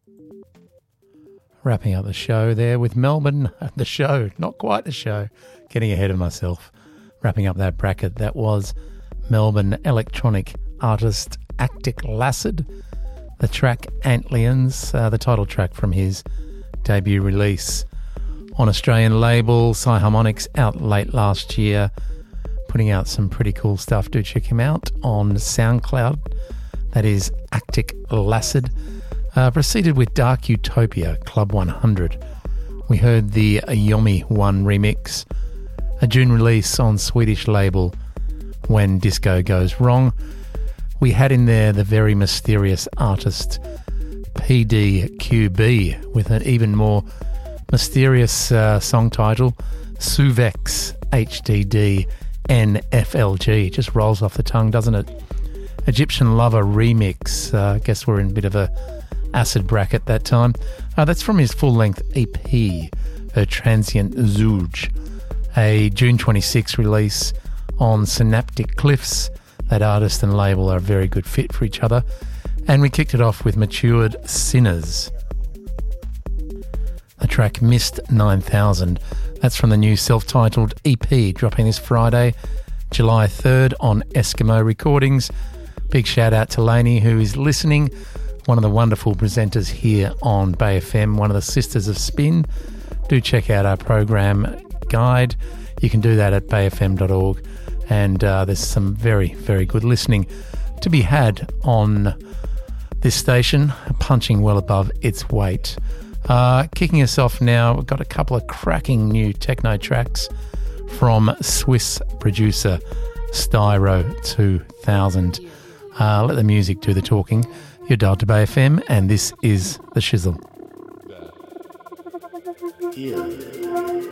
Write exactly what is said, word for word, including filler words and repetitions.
Wrapping up the show there with Melbourne, the show, not quite the show, getting ahead of myself. Wrapping up that bracket, that was Melbourne electronic artist Actic Lacid, the track Antlions, uh, the title track from his debut release on Australian label Psyharmonics, out late last year, putting out some pretty cool stuff. Do check him out on SoundCloud. That is Actic Lacid. Uh, proceeded with Dark Utopia, Club one hundred. We heard the Yomi One remix, a June release on Swedish label When Disco Goes Wrong. We had in there the very mysterious artist P D Q B with an even more mysterious uh, song title, Suvex H D D N F L G. Just rolls off the tongue, doesn't it? Egyptian Lover remix. Uh, I guess we're in a bit of a acid bracket that time. Uh, that's from his full-length E P, A Transient Zouj, a June twenty-sixth release on Synaptic Cliffs. That artist and label are a very good fit for each other. And we kicked it off with Matured Sinners, the track Mist nine thousand. That's from the new self-titled E P, dropping this Friday, July third on Eskimo Recordings. Big shout out to Lainey, who is listening, one of the wonderful presenters here on Bay F M, one of the sisters of Spin. Do check out our program guide. You can do that at bay f m dot org, and uh, there's some very, very good listening to be had on this station, punching well above its weight. Uh, kicking us off now, we've got a couple of cracking new techno tracks from Swiss producer Styro two thousand. Uh, let the music do the talking. You're dialed to Bay F M, and this is The Shizzle. Yeah.